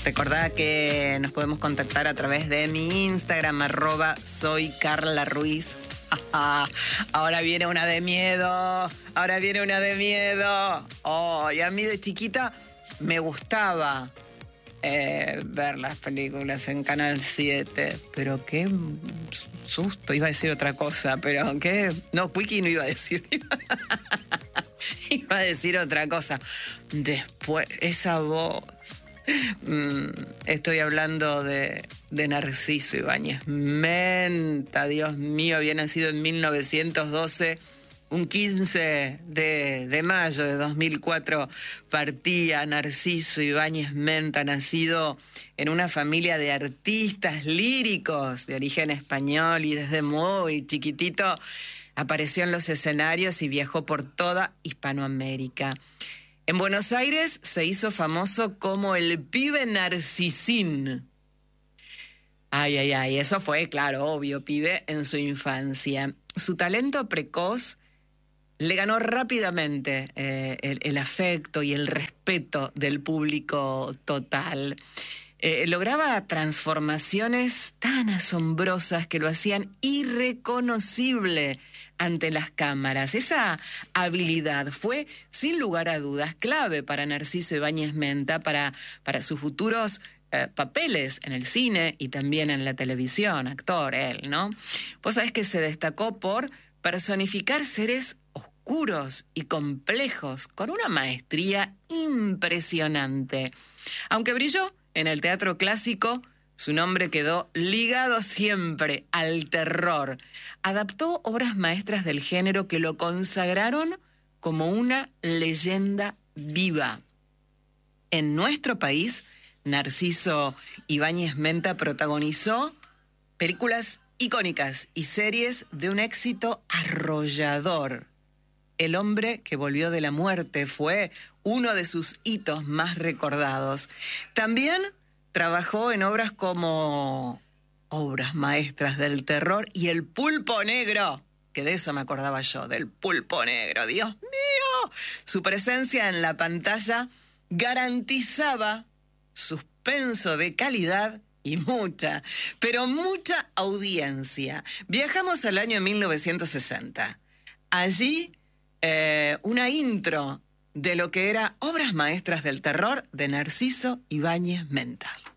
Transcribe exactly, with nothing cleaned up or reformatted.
Recordá que nos podemos contactar a través de mi Instagram, arroba soy Carla Ruiz. Ahora viene una de miedo, ahora viene una de miedo. Oh, y a mí de chiquita me gustaba eh, ver las películas en Canal siete, pero qué susto, iba a decir otra cosa, pero qué... No, Quickie no iba a decir... Iba a decir otra cosa. Después, esa voz... Mm, estoy hablando de, de Narciso Ibáñez Menta. Dios mío, había nacido en mil novecientos doce. Un quince de, de mayo de dos mil cuatro partía Narciso Ibáñez Menta, nacido en una familia de artistas líricos de origen español, y desde muy chiquitito apareció en los escenarios y viajó por toda Hispanoamérica. En Buenos Aires se hizo famoso como el pibe Narcisín. Ay, ay, ay, eso fue, claro, obvio, pibe en su infancia. Su talento precoz le ganó rápidamente eh, el, el afecto y el respeto del público total. Eh, lograba transformaciones tan asombrosas que lo hacían irreconocible ante las cámaras. Esa habilidad fue, sin lugar a dudas, clave para Narciso Ibáñez Menta, para, para sus futuros eh, papeles en el cine y también en la televisión. Actor, él, ¿no? Vos sabés que se destacó por personificar seres oscuros y complejos con una maestría impresionante. Aunque brilló en el teatro clásico, su nombre quedó ligado siempre al terror. Adaptó obras maestras del género que lo consagraron como una leyenda viva. En nuestro país, Narciso Ibáñez Menta protagonizó películas icónicas y series de un éxito arrollador. El hombre que volvió de la muerte fue uno de sus hitos más recordados. También trabajó en obras como obras maestras del terror y El Pulpo Negro, que de eso me acordaba yo, del Pulpo Negro, Dios mío. Su presencia en la pantalla garantizaba suspenso de calidad y mucha, pero mucha audiencia. Viajamos al año mil novecientos sesenta. Allí, eh, una intro de lo que era Obras Maestras del Terror de Narciso Ibáñez Menta.